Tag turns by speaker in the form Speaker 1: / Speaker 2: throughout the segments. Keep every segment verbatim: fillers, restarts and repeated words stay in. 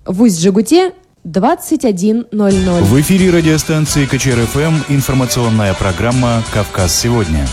Speaker 1: В Усть-Жигуте двадцать один ноль ноль.
Speaker 2: В эфире радиостанции КЧР-ФМ информационная программа «Кавказ сегодня».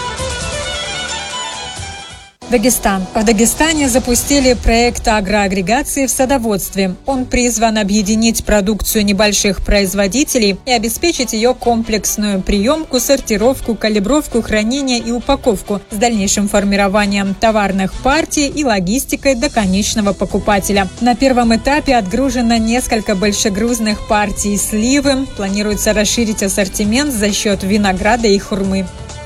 Speaker 3: Дагестан. В Дагестане запустили проект агроагрегации в садоводстве. Он призван объединить продукцию небольших производителей и обеспечить ее комплексную приемку, сортировку, калибровку, хранение и упаковку с дальнейшим формированием товарных партий и логистикой до конечного покупателя. На первом этапе отгружено несколько большегрузных партий сливы. Планируется расширить ассортимент за счет винограда и хурмы.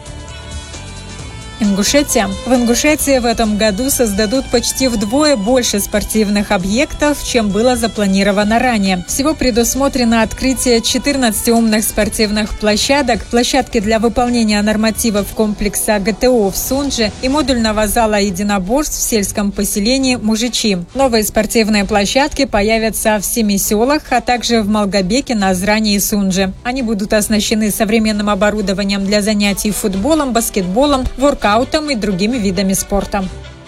Speaker 3: Ингушетия. В Ингушетии в этом году создадут почти вдвое больше спортивных объектов, чем было запланировано ранее. Всего предусмотрено открытие четырнадцати умных спортивных площадок, площадки для выполнения нормативов комплекса ГТО в Сунже и модульного зала единоборств в сельском поселении Мужичи. Новые спортивные площадки появятся в семи селах, а также в Малгобеке, Назране и Сунже. Они будут оснащены современным оборудованием для занятий футболом, баскетболом, воркаутом и другими видами спорта.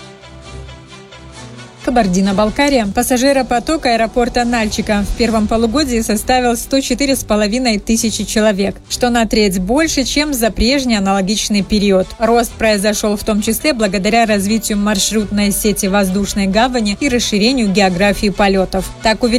Speaker 3: Кабардино-Балкария. Пассажиропоток аэропорта Нальчика в первом полугодии составил сто четыре с половиной тысячи человек, что на треть больше, чем за прежний аналогичный период. Рост произошел в том числе благодаря развитию маршрутной сети воздушной гавани и расширению географии полетов. Так,